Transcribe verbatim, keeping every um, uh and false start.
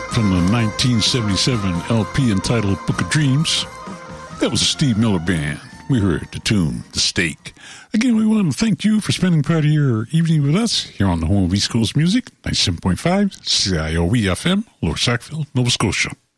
from the nineteen seventy-seven L P entitled Book of Dreams. That was the Steve Miller Band. We heard the tune, The Stake. Again, we want to thank you for spending part of your evening with us here on the home of East Coast Music, ninety-seven point five C I O E F M, Lower Sackville, Nova Scotia.